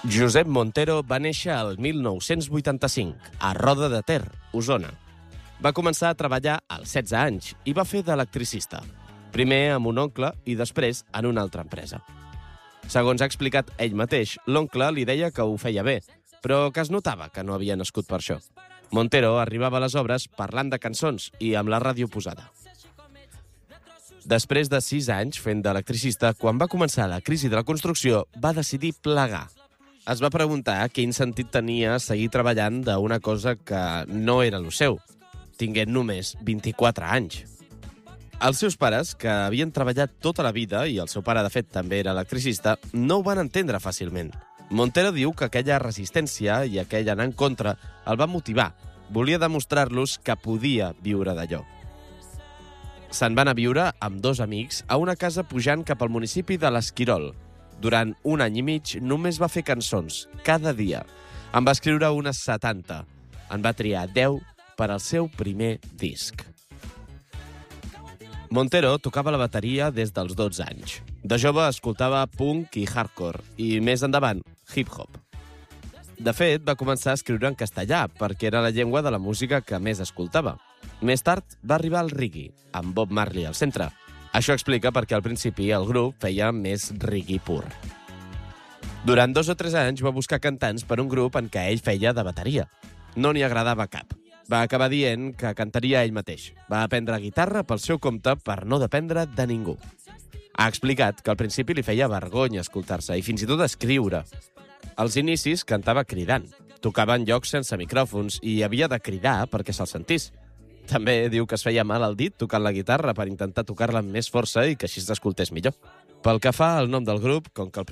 Josep Montero va néixer el 1985 a Roda de Ter, Osona. Va començar a treballar als 16 anys i va fer d'electricista. Primer amb un oncle i després en una altra empresa. Segons ha explicat ell mateix, l'oncle li deia que ho feia bé, però que es notava que no havia nascut per això. Montero arribava a les obres parlant de cançons i amb la ràdio posada. Després de 6 anys fent d'electricista, quan va començar la crisi de la construcció, va decidir plegar. Es va preguntar quin sentit tenia seguir treballant d'una cosa que no era el seu, tinguent només 24 anys. Els seus pares, que havien treballat tota la vida, i el seu pare, de fet, també era electricista, no ho van entendre fàcilment. Montero diu que aquella resistència i aquell anar en contra el va motivar. Volia demostrar-los que podia viure d'allò. Se'n van a viure amb 2 amics a una casa pujant cap al municipi de l'Esquirol. Durant 1 any i mig només va fer cançons, cada dia. En va escriure unes 70. En va triar 10 per al seu primer disc. Montero tocava la bateria des dels 12 anys. De jove escoltava punk i hardcore, i més endavant, hip-hop. De fet, va començar a escriure en castellà, perquè era la llengua de la música que més escoltava. Més tard va arribar al reggae, amb Bob Marley al centre. Això explica perquè al principi el grup feia més reggae pur. Durant 2 o 3 anys va buscar cantants per un grup en què ell feia de bateria. No n'hi agradava cap. Va acabar dient que cantaria ell mateix. Va aprendre guitarra pel seu compte per no dependre de ningú. Ha explicat que al principi li feia vergonya escoltar-se i fins i tot escriure. Als inicis cantava cridant. Tocava en llocs sense micròfons i havia de cridar perquè se'l sentís. També diu que es feia mal al dit tocant la guitarra per intentar tocar-la amb més força i que així s'escoltés millor. Pel que fa al nom del grup, com que al